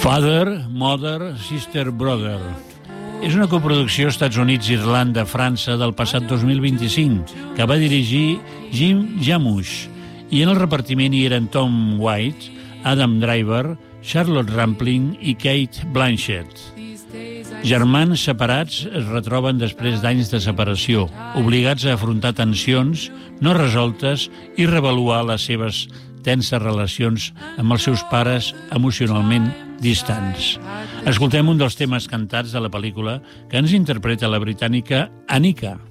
Father, Mother, Sister, Brother. És una coproducció Estats Units, Irlanda, França del passat 2025 que va dirigir Jim Jarmusch i en el repartiment hi eren Tom Waits, Adam Driver, Charlotte Rampling i Kate Blanchett. Germans separats es retroben després d'anys de separació, obligats a afrontar tensions no resoltes i reavaluar les seves tenses relacions amb els seus pares emocionalment distants. Escoltem un dels temes cantats de la pel·lícula que ens interpreta la britànica Annika.